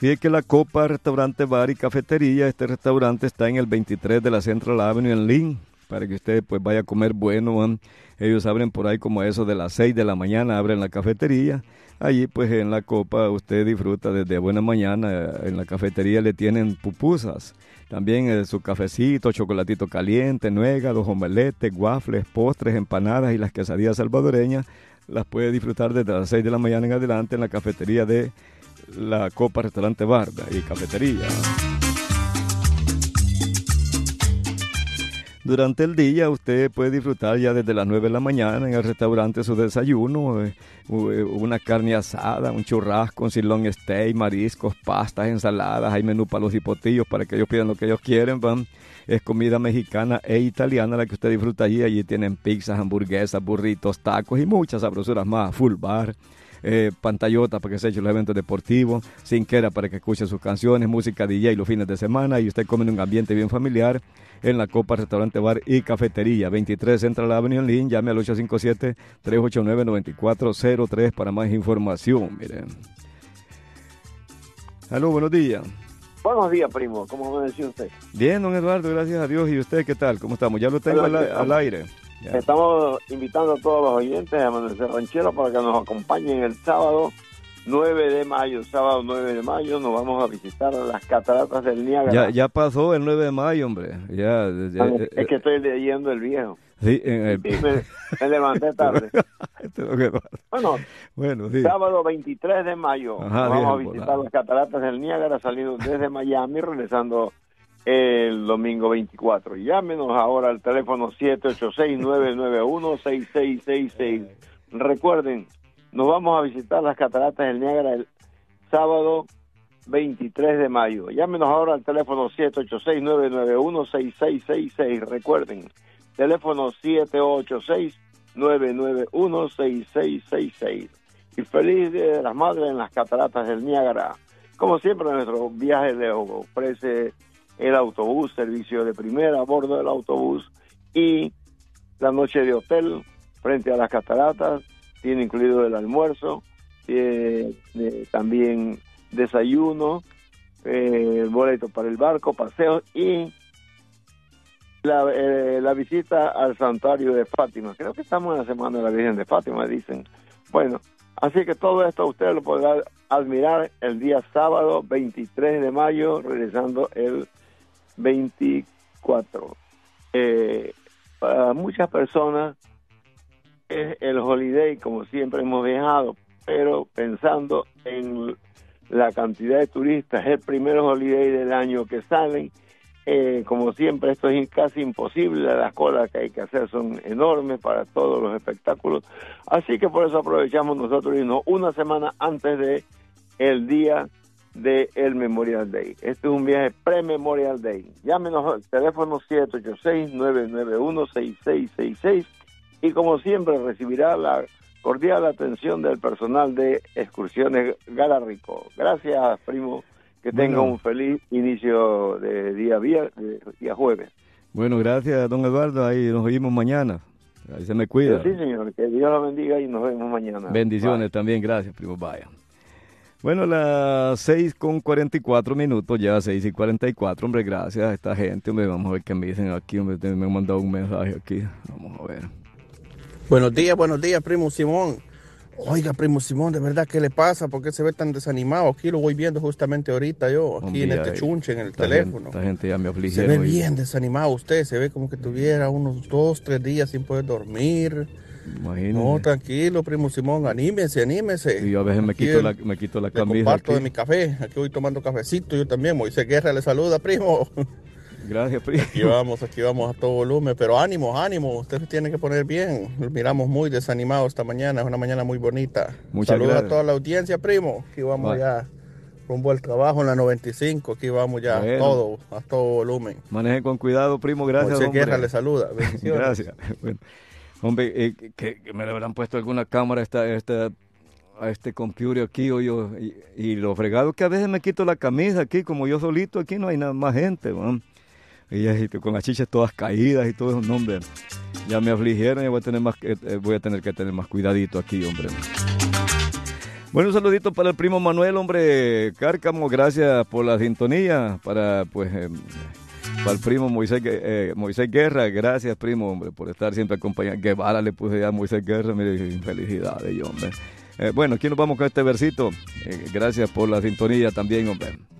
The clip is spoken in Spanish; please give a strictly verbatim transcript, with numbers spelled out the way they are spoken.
Fíjate que la Copa Restaurante Bar y Cafetería, este restaurante está en el veintitrés de la Central Avenue en Lynn, para que usted pues vaya a comer bueno, man. Ellos abren por ahí como eso de las seis de la mañana, abren la cafetería. Allí pues en la Copa usted disfruta desde buena mañana. En la cafetería le tienen pupusas, también eh, su cafecito, chocolatito caliente, nuegados, omeletes, waffles, postres, empanadas y las quesadillas salvadoreñas. Las puede disfrutar desde las seis de la mañana en adelante en la cafetería de la Copa Restaurante Bar y Cafetería. Durante el día usted puede disfrutar ya desde las nueve de la mañana en el restaurante su desayuno, eh, una carne asada, un churrasco, un sirloin steak, mariscos, pastas, ensaladas, hay menú para los hipotillos para que ellos pidan lo que ellos quieren, van. Es comida mexicana e italiana la que usted disfruta allí. Allí tienen pizzas, hamburguesas, burritos, tacos y muchas sabrosuras más, full bar. Eh, pantallota para que se eche los eventos deportivos, cinquera para que escuche sus canciones, música D J los fines de semana y usted come en un ambiente bien familiar en la Copa Restaurante Bar y Cafetería, veintitrés Central Avenue en Lynn. Llame al ocho cinco siete, tres ocho nueve, nueve cuatro cero tres para más información. Miren. Aló, buenos días. Buenos días, primo. ¿Cómo me decía usted? Bien, don Eduardo, gracias a Dios. ¿Y usted qué tal? ¿Cómo estamos? Ya lo tengo al, al aire. Ya. Estamos invitando a todos los oyentes a Amanecer Ranchero para que nos acompañen el sábado nueve de mayo. Sábado nueve de mayo nos vamos a visitar las cataratas del Niágara. Ya, ya pasó el nueve de mayo, hombre. Ya, ya, es, es que estoy leyendo el viejo. Sí, en el... sí me, me levanté tarde. bueno, bueno sí. Sábado veintitrés de mayo Ajá, vamos bien, a visitar volado. las cataratas del Niágara saliendo desde Miami, regresando el domingo veinticuatro. Llámenos ahora al teléfono siete ocho seis, nueve nueve uno, seis seis seis seis. Recuerden, nos vamos a visitar las cataratas del Niágara el sábado veintitrés de mayo. Llámenos ahora al teléfono siete ocho seis, nueve nueve uno, seis seis seis seis. Recuerden, teléfono siete ocho seis, nueve nueve uno, seis seis seis seis. Y feliz Día de las Madres en las cataratas del Niágara. Como siempre, nuestro viaje le ofrece el autobús, servicio de primera a bordo del autobús y la noche de hotel frente a las cataratas. Tiene incluido el almuerzo, eh, eh, también desayuno, eh, el boleto para el barco, paseos y la, eh, la visita al santuario de Fátima. Creo que estamos en la semana de la Virgen de Fátima, dicen. Bueno, así que todo esto usted lo podrá admirar el día sábado veintitrés de mayo, regresando el veinticuatro. Eh, para muchas personas es el holiday, como siempre hemos viajado, pero pensando en la cantidad de turistas, es el primer holiday del año que salen. Eh, como siempre, esto es casi imposible, las colas que hay que hacer son enormes para todos los espectáculos, así que por eso aprovechamos nosotros irnos una semana antes de el día de el Memorial Day. Este es un viaje pre-Memorial Day. Llámenos al teléfono siete ocho seis, nueve nueve uno, seis seis seis seis y como siempre recibirá la cordial atención del personal de Excursiones Galarrico. Gracias, primo. Que tenga bueno. un feliz inicio de día viernes, día jueves. Bueno, gracias, don Eduardo. Ahí nos oímos mañana. Ahí se me cuida. Sí, señor. Que Dios lo bendiga y nos vemos mañana. Bendiciones Bye. También. Gracias, primo. Vaya. Bueno, las seis con cuarenta y cuatro minutos, ya seis y cuarenta y cuatro, hombre, gracias a esta gente, hombre, vamos a ver qué me dicen aquí, hombre, me han mandado un mensaje aquí, vamos a ver. Buenos días, buenos días, primo Simón. Oiga, primo Simón, ¿de verdad qué le pasa? ¿Por qué se ve tan desanimado? Aquí lo voy viendo justamente ahorita yo, aquí hombre, en este chunche, en el esta teléfono. Gente, esta gente ya me aflige. Se ve bien desanimado usted, se ve como que tuviera unos dos, tres días sin poder dormir. Imagínese. No, tranquilo, primo Simón, anímese, anímese. Y yo a veces me quito, el, la, me quito la camisa. Le comparto aquí de mi café, aquí voy tomando cafecito yo también. Moisés Guerra le saluda, primo. Gracias, primo. Aquí vamos, aquí vamos a todo volumen, pero ánimo, ánimo, usted se tiene que poner bien. Miramos muy desanimado esta mañana, es una mañana muy bonita. Muchas Saludos gracias a toda la audiencia, primo. Aquí vamos Va. ya rumbo al trabajo en la noventa y cinco, aquí vamos ya bueno. todo, a todo volumen. Maneje con cuidado, primo, gracias. Moisés hombre. Guerra le saluda. Gracias. Bueno. Hombre, eh, que, que me le habrán puesto alguna cámara a, esta, esta, a este computer aquí, o yo, y, y lo fregado que a veces me quito la camisa aquí, como yo solito, aquí no hay nada más gente, man. Y, y con las chichas todas caídas y todo eso, no, hombre, ya me afligieron y voy a tener más, eh, voy a tener que tener más cuidadito aquí, hombre. Bueno, un saludito para el primo Manuel, hombre, Cárcamo, gracias por la sintonía, para pues eh, para el primo Moisés, eh, Moisés Guerra, gracias primo, hombre, por estar siempre acompañando. Guevara le puse ya a Moisés Guerra, mire, felicidades, yo, hombre. Eh, bueno, aquí nos vamos con este versito, eh, gracias por la sintonía también, hombre.